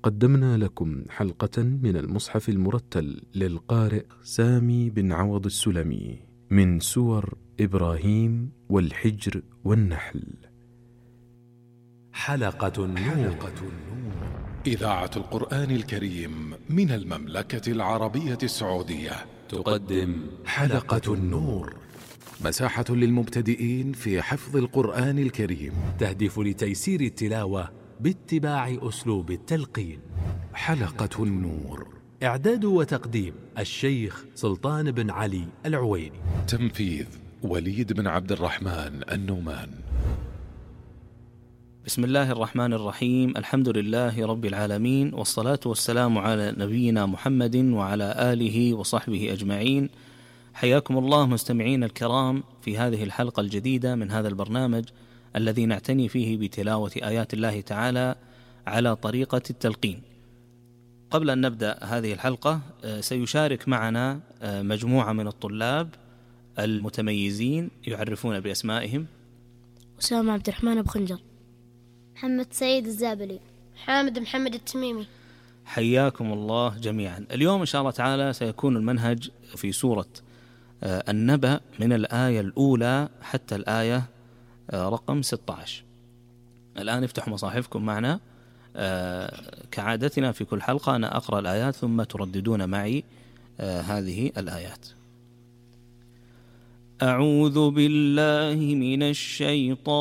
قدمنا لكم حلقة من المصحف المرتل للقارئ سامي بن عوض السلمي من سور إبراهيم والحجر والنحل. حلقة النور. إذاعة القرآن الكريم من المملكة العربية السعودية تقدم حلقة النور، مساحة للمبتدئين في حفظ القرآن الكريم، تهدف لتيسير التلاوة باتباع أسلوب التلقين. حلقة النور، إعداد وتقديم الشيخ سلطان بن علي العويني، تنفيذ وليد بن عبد الرحمن النومان. بسم الله الرحمن الرحيم، الحمد لله رب العالمين، والصلاة والسلام على نبينا محمد وعلى آله وصحبه أجمعين. حياكم الله مستمعين الكرام في هذه الحلقة الجديدة من هذا البرنامج الذي نعتني فيه بتلاوة آيات الله تعالى على طريقة التلقين. قبل أن نبدأ هذه الحلقة سيشارك معنا مجموعة من الطلاب المتميزين يعرفون بأسمائهم. أسامة عبد الرحمن أبو خنجر، محمد سيد الزابلي، حامد محمد التميمي. حياكم الله جميعا. اليوم إن شاء الله تعالى سيكون المنهج في سورة النبأ من الآية الأولى حتى الآية رقم 16. الآن افتحوا مصاحفكم معنا. كعادتنا في كل حلقة أنا أقرأ الآيات ثم ترددون معي هذه الآيات. أعوذ بالله من الشيطان